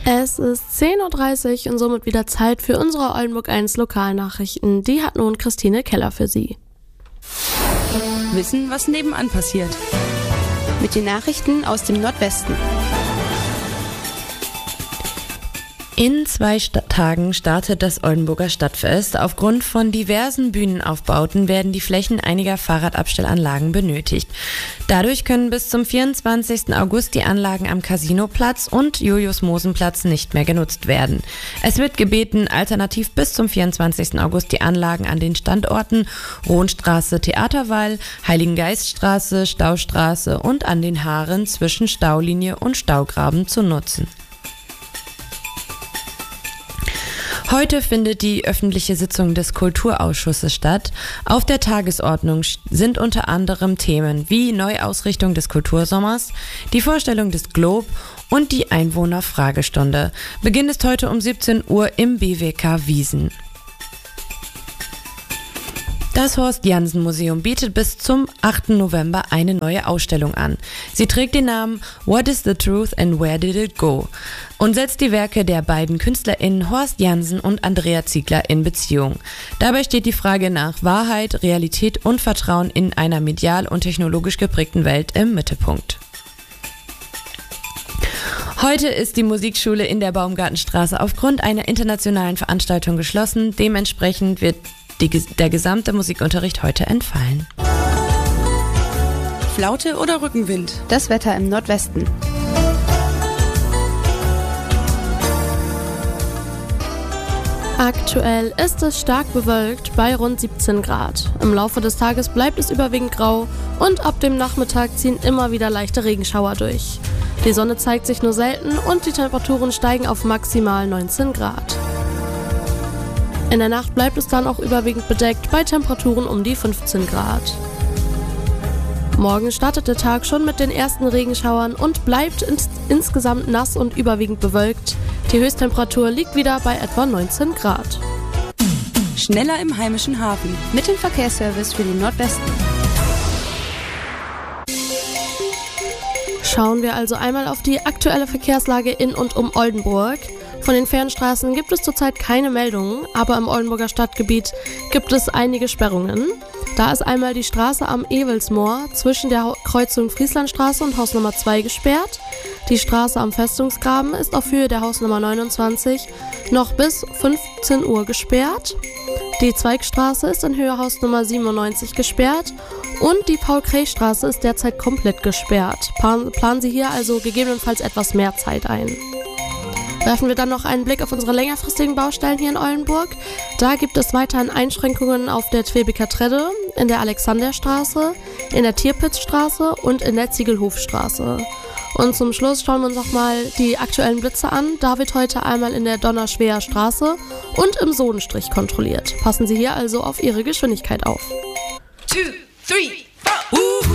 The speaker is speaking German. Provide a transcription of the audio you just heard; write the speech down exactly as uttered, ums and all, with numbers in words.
Es ist zehn Uhr dreißig und somit wieder Zeit für unsere Oldenburg eins Lokalnachrichten. Die hat nun Christine Keller für Sie. Wissen, was nebenan passiert. Mit den Nachrichten aus dem Nordwesten. In zwei Sta- Tagen startet das Oldenburger Stadtfest. Aufgrund von diversen Bühnenaufbauten werden die Flächen einiger Fahrradabstellanlagen benötigt. Dadurch können bis zum vierundzwanzigsten August die Anlagen am Casinoplatz und Julius-Mosen-Platz nicht mehr genutzt werden. Es wird gebeten, alternativ bis zum vierundzwanzigsten August die Anlagen an den Standorten Rohnstraße, Theaterwall, Heiligengeiststraße, Staustraße und an den Haaren zwischen Staulinie und Staugraben zu nutzen. Heute findet die öffentliche Sitzung des Kulturausschusses statt. Auf der Tagesordnung sind unter anderem Themen wie Neuausrichtung des Kultursommers, die Vorstellung des Glob und die Einwohnerfragestunde. Beginn ist heute um siebzehn Uhr im B W K Wiesen. Das Horst-Jansen-Museum bietet bis zum achten November eine neue Ausstellung an. Sie trägt den Namen What is the Truth and Where Did It Go? Und setzt die Werke der beiden KünstlerInnen Horst Jansen und Andrea Ziegler in Beziehung. Dabei steht die Frage nach Wahrheit, Realität und Vertrauen in einer medial und technologisch geprägten Welt im Mittelpunkt. Heute ist die Musikschule in der Baumgartenstraße aufgrund einer internationalen Veranstaltung geschlossen. Dementsprechend wird Die, der gesamte Musikunterricht heute entfallen. Flaute oder Rückenwind? Das Wetter im Nordwesten. Aktuell ist es stark bewölkt bei rund siebzehn Grad. Im Laufe des Tages bleibt es überwiegend grau und ab dem Nachmittag ziehen immer wieder leichte Regenschauer durch. Die Sonne zeigt sich nur selten und die Temperaturen steigen auf maximal neunzehn Grad. In der Nacht bleibt es dann auch überwiegend bedeckt bei Temperaturen um die fünfzehn Grad. Morgen startet der Tag schon mit den ersten Regenschauern und bleibt ins, insgesamt nass und überwiegend bewölkt. Die Höchsttemperatur liegt wieder bei etwa neunzehn Grad. Schneller im heimischen Hafen. Mit dem Verkehrsservice für den Nordwesten. Schauen wir also einmal auf die aktuelle Verkehrslage in und um Oldenburg. Von den Fernstraßen gibt es zurzeit keine Meldungen, aber im Oldenburger Stadtgebiet gibt es einige Sperrungen. Da ist einmal die Straße am Ewelsmoor zwischen der Kreuzung Frieslandstraße und Hausnummer zwei gesperrt. Die Straße am Festungsgraben ist auf Höhe der Hausnummer neunundzwanzig noch bis fünfzehn Uhr gesperrt. Die Zweigstraße ist in Höhe Hausnummer siebenundneunzig gesperrt und die Paul-Kray-Straße ist derzeit komplett gesperrt. Plan- planen Sie hier also gegebenenfalls etwas mehr Zeit ein. Werfen wir dann noch einen Blick auf unsere längerfristigen Baustellen hier in Oldenburg. Da gibt es weiterhin Einschränkungen auf der Twebeker Tredde, in der Alexanderstraße, in der Tierpitzstraße und in der Ziegelhofstraße. Und zum Schluss schauen wir uns noch mal die aktuellen Blitze an. Da wird heute einmal in der Donnerschweer Straße und im Sodenstrich kontrolliert. Passen Sie hier also auf Ihre Geschwindigkeit auf. Two, three, four.